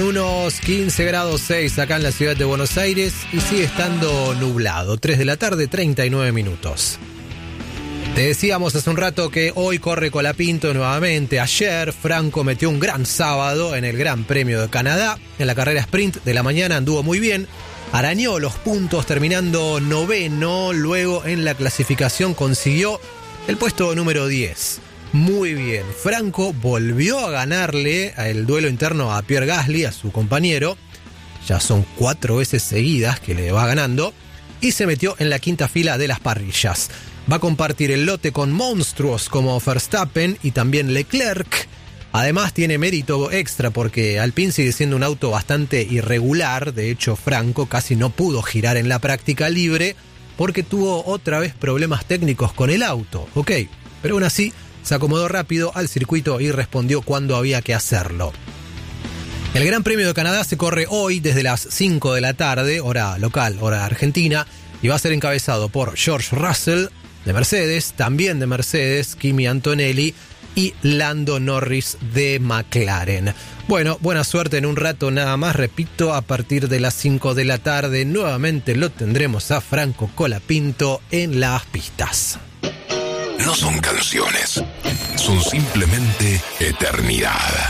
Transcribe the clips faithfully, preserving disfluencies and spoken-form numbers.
unos quince grados seis acá en la ciudad de Buenos Aires y sigue estando nublado. tres de la tarde, treinta y nueve minutos. Te decíamos hace un rato que hoy corre Colapinto nuevamente. Ayer Franco metió un gran sábado en el Gran Premio de Canadá. En la carrera sprint de la mañana anduvo muy bien. Arañó los puntos terminando noveno. Luego en la clasificación consiguió el puesto número diez. Muy bien. Franco volvió a ganarle el duelo interno a Pierre Gasly, a su compañero. Ya son cuatro veces seguidas que le va ganando. Y se metió en la quinta fila de las parrillas. Va a compartir el lote con monstruos como Verstappen y también Leclerc. Además tiene mérito extra porque Alpine sigue siendo un auto bastante irregular. De hecho, Franco casi no pudo girar en la práctica libre porque tuvo otra vez problemas técnicos con el auto. Ok, pero aún así se acomodó rápido al circuito y respondió cuando había que hacerlo. El Gran Premio de Canadá se corre hoy desde las cinco de la tarde, hora local, hora argentina, y va a ser encabezado por George Russell de Mercedes, también de Mercedes, Kimi Antonelli y Lando Norris de McLaren. Bueno, buena suerte en un rato nada más, repito, a partir de las cinco de la tarde nuevamente lo tendremos a Franco Colapinto en las pistas. No son canciones, son simplemente eternidad.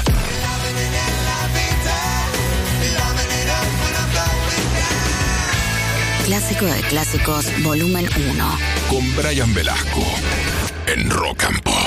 Clásico de clásicos, volumen uno. Con Brian Velasco en Rock and Pop.